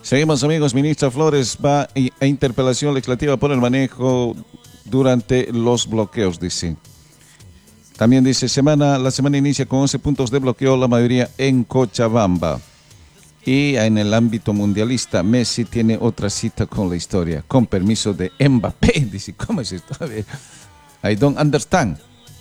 Seguimos, amigos. Ministra Flores va a interpelación legislativa por el manejo durante los bloqueos, dice. También dice, la semana inicia con 11 puntos de bloqueo, la mayoría en Cochabamba. Y en el ámbito mundialista, Messi tiene otra cita con la historia, con permiso de Mbappé. Dice, ¿cómo es esto? I don't understand.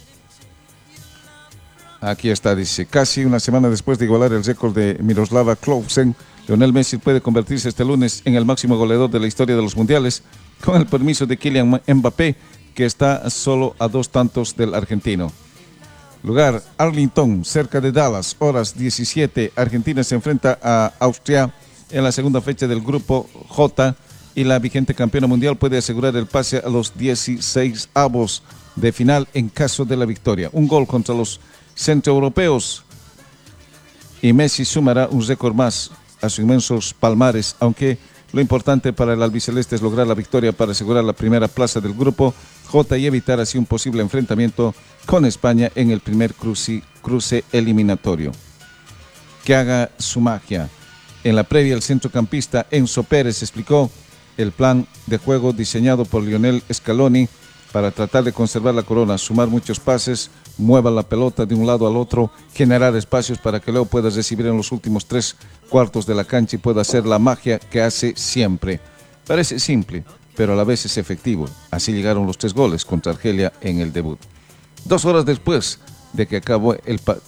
Aquí está, dice, casi una semana después de igualar el récord de Miroslava Klose, Lionel Messi puede convertirse este lunes en el máximo goleador de la historia de los mundiales, con el permiso de Kylian Mbappé, que está solo a 2 tantos del argentino. Lugar, Arlington, cerca de Dallas, horas 17. Argentina se enfrenta a Austria en la segunda fecha del grupo J y la vigente campeona mundial puede asegurar el pase a los 16avos de final en caso de la victoria. Un gol contra los centroeuropeos y Messi sumará un récord más a sus inmensos palmares, aunque lo importante para el albiceleste es lograr la victoria para asegurar la primera plaza del grupo J y evitar así un posible enfrentamiento con España en el primer cruce eliminatorio. Que haga su magia. En la previa, el centrocampista Enzo Pérez explicó el plan de juego diseñado por Lionel Scaloni para tratar de conservar la corona, sumar muchos pases, mueva la pelota de un lado al otro, generar espacios para que Leo pueda recibir en los últimos 3/4 de la cancha y pueda hacer la magia que hace siempre. Parece simple, pero a la vez es efectivo. Así llegaron los 3 goles contra Argelia en el debut. 2 horas después de que acabe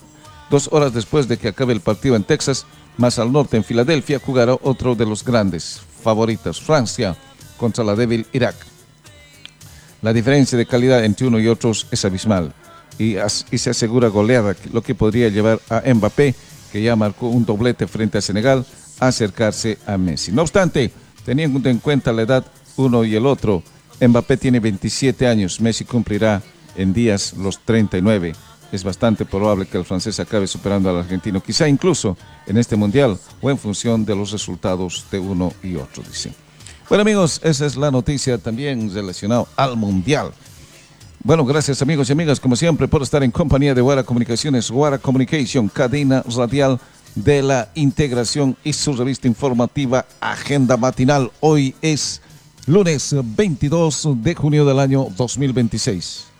el partido en Texas, más al norte en Filadelfia, jugará otro de los grandes favoritos, Francia, contra la débil Irak. La diferencia de calidad entre uno y otros es abismal y se asegura goleada, lo que podría llevar a Mbappé, que ya marcó un doblete frente a Senegal, a acercarse a Messi. No obstante, teniendo en cuenta la edad uno y el otro, Mbappé tiene 27 años, Messi cumplirá en días los 39. Es bastante probable que el francés acabe superando al argentino, quizá incluso en este mundial o en función de los resultados de uno y otro, dice. Bueno, amigos, esa es la noticia también relacionada al mundial. Bueno, gracias, amigos y amigas, como siempre, por estar en compañía de Guara Comunicaciones, Guara Communication, cadena radial de la integración y su revista informativa Agenda Matinal. Hoy es lunes 22 de junio del año 2026.